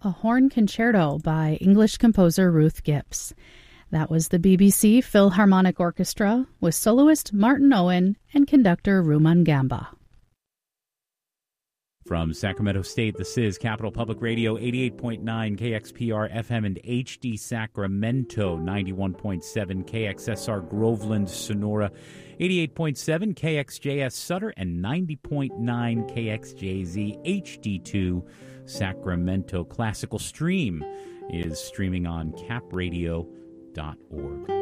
a horn concerto by English composer Ruth Gibbs. That was the BBC Philharmonic Orchestra with soloist Martin Owen and conductor Ruman Gamba. From Sacramento State, this is Capital Public Radio, 88.9 KXPR FM and HD Sacramento, 91.7 KXSR Groveland, Sonora, 88.7 KXJS Sutter, and 90.9 KXJZ HD2 Sacramento. Classical Stream is streaming on capradio.org.